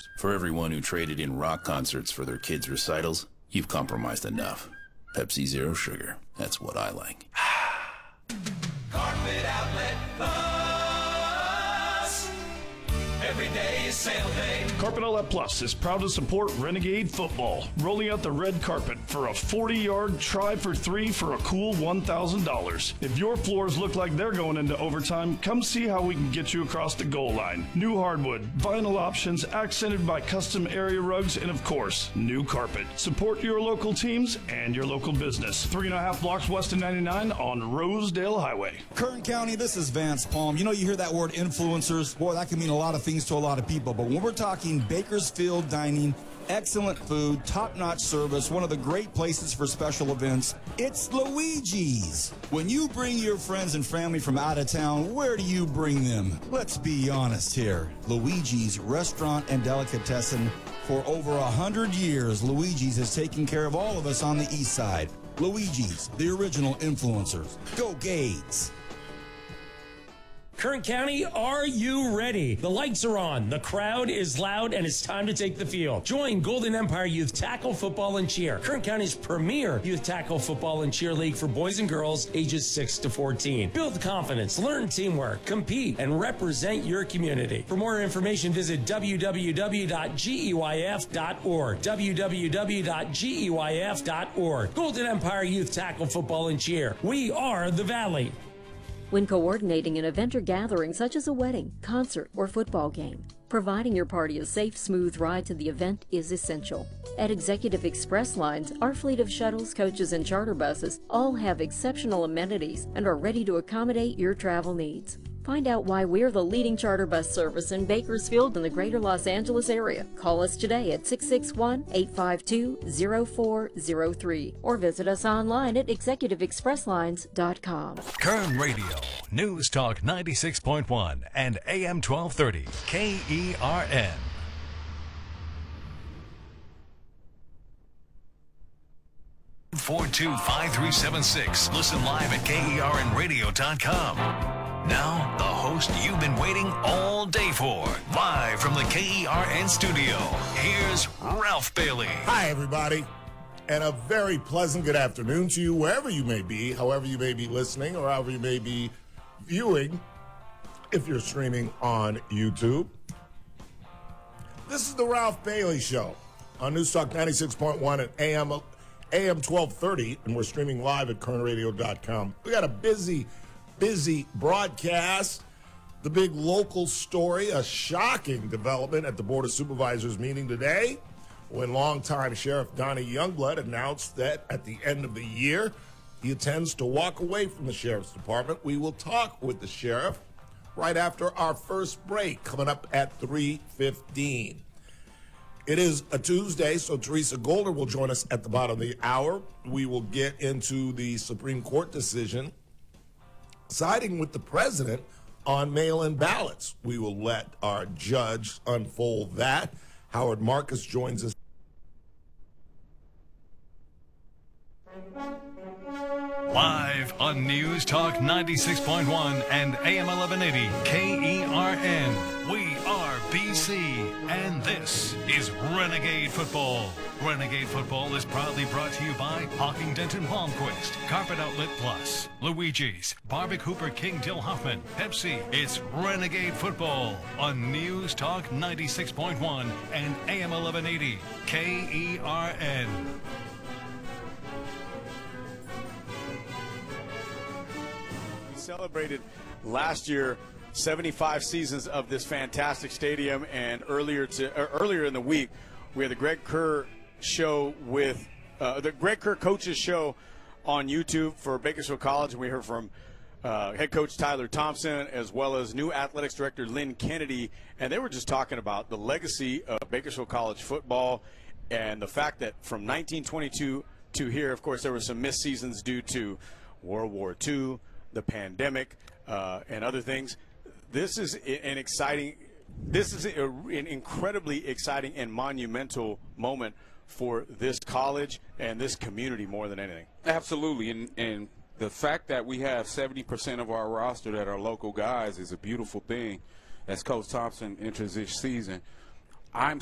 sponsors. For everyone who traded in rock concerts for their kids' recitals, you've compromised enough. Pepsi Zero Sugar. That's what I like. Carpet Outlet Plus. Every day is sale day. Carpet Outlet Plus is proud to support Renegade Football, rolling out the red carpet for a 40-yard try for three for a cool $1,000. If your floors look like they're going into overtime, come see how we can get you across the goal line. New hardwood, vinyl options accented by custom area rugs, and of course, new carpet. Support your local teams and your local business. 3.5 blocks west of 99 on Rosedale Highway. Kern County, this is Vance Palm. You know, you hear that word influencers. Boy, that can mean a lot of things to a lot of people. But when we're talking Bakersfield dining, excellent food, top-notch service, one of the great places for special events, it's Luigi's. When you bring your friends and family from out of town, where do you bring them? Let's be honest here. Luigi's Restaurant and Delicatessen. For over 100 years, Luigi's has taken care of all of us on the east side. Luigi's, the original influencers. Go Gades! Kern County, are you ready? The lights are on, the crowd is loud, and it's time to take the field. Join Golden Empire Youth Tackle Football and Cheer, Kern County's premier youth tackle football and cheer league for boys and girls ages 6 to 14. Build confidence, learn teamwork, compete, and represent your community. For more information, visit www.geyf.org, www.geyf.org. Golden Empire Youth Tackle Football and Cheer. We are the Valley. When coordinating an event or gathering such as a wedding, concert, or football game, providing your party a safe, smooth ride to the event is essential. At Executive Express Lines, our fleet of shuttles, coaches, and charter buses all have exceptional amenities and are ready to accommodate your travel needs. Find out why we're the leading charter bus service in Bakersfield and the greater Los Angeles area. Call us today at 661-852-0403 or visit us online at executiveexpresslines.com. Kern Radio, News Talk 96.1 and AM 1230, KERN. (425-376). Listen live at KERNradio.com. Now, the host you've been waiting all day for. Live from the KERN studio, here's Ralph Bailey. Hi, everybody, and a very pleasant good afternoon to you, wherever you may be, however you may be listening, or however you may be viewing, if you're streaming on YouTube. This is the Ralph Bailey Show on News Talk 96.1 and AM 1230, and we're streaming live at KERNradio.com. We got a busy broadcast. The big local story, a shocking development at the Board of Supervisors meeting today when longtime Sheriff Donnie Youngblood announced that at the end of the year, he intends to walk away from the Sheriff's Department. We will talk with the Sheriff right after our first break, coming up at 3:15. It is a Tuesday, so Teresa Golder will join us at the bottom of the hour. We will get into the Supreme Court decision siding with the president on mail-in ballots. We will let our judge unfold that. Howard Marcus joins us. Live on News Talk 96.1 and AM 1180 KERN. We are BC, and this is Renegade Football. Renegade Football is proudly brought to you by Hawking Denton Palmquist, Carpet Outlet Plus, Luigi's, Barbic Hooper King Dill Hoffman, Pepsi. It's Renegade Football on News Talk 96.1 and AM 1180 KERN. We celebrated last year 75 seasons of this fantastic stadium, and earlier in the week we had the Greg Kerr show with the Greg Kerr Coaches Show on YouTube for Bakersfield College, and we heard from head coach Tyler Thompson as well as new athletics director Lynn Kennedy, and they were just talking about the legacy of Bakersfield College football and the fact that from 1922 to here, of course, there were some missed seasons due to World War II, the pandemic, and other things. This is an incredibly exciting and monumental moment for this college and this community more than anything. Absolutely, and the fact that we have 70% of our roster that are local guys is a beautiful thing. As Coach Thompson enters this season, I'm